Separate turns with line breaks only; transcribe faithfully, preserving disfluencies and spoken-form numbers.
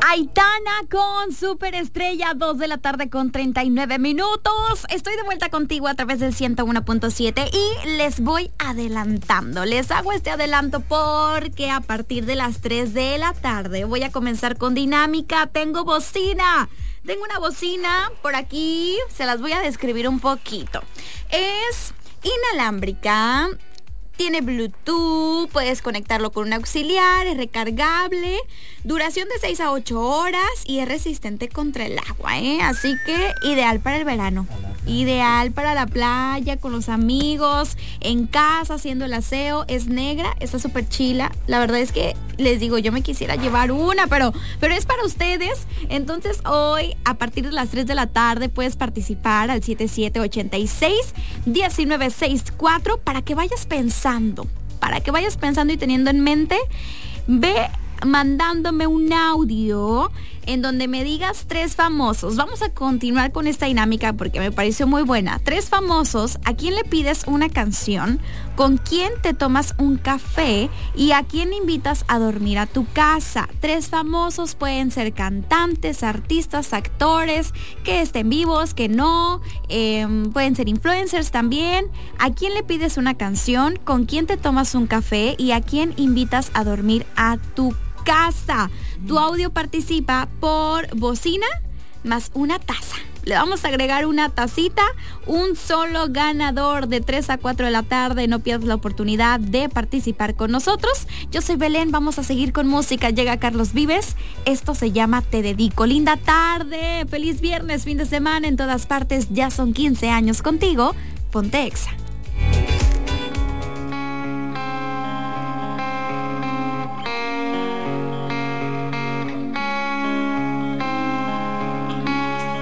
Aitana con Superestrella, dos de la tarde con treinta y nueve minutos. Estoy de vuelta contigo a través del ciento uno punto siete y les voy adelantando. Les hago este adelanto porque a partir de las tres de la tarde voy a comenzar con dinámica. Tengo bocina. Tengo una bocina por aquí, se las voy a describir un poquito. Es inalámbrica, tiene Bluetooth, puedes conectarlo con un auxiliar, es recargable, duración de seis a ocho horas y es resistente contra el agua, ¿eh? Así que ideal para el verano, ideal para la playa, con los amigos, en casa, haciendo el aseo. Es negra, está súper chila. La verdad es que les digo, yo me quisiera llevar una, pero, pero es para ustedes. Entonces hoy, a partir de las tres de la tarde, puedes participar al siete siete ocho seis, uno nueve seis cuatro para que vayas pensando, para que vayas pensando y teniendo en mente. Ve mandándome un audio en donde me digas tres famosos. Vamos a continuar con esta dinámica porque me pareció muy buena. Tres famosos, ¿a quién le pides una canción? ¿Con quién te tomas un café? ¿Y a quién invitas a dormir a tu casa? Tres famosos, pueden ser cantantes, artistas, actores, que estén vivos, que no, eh, pueden ser influencers también. ¿A quién le pides una canción? ¿Con quién te tomas un café? ¿Y a quién invitas a dormir a tu casa? Tu audio participa por bocina más una taza. Le vamos a agregar una tacita, un solo ganador de tres a cuatro de la tarde. No pierdas la oportunidad de participar con nosotros. Yo soy Belén, vamos a seguir con música. Llega Carlos Vives, esto se llama Te Dedico. Linda tarde, feliz viernes, fin de semana en todas partes. Ya son quince años contigo. Ponte Exa.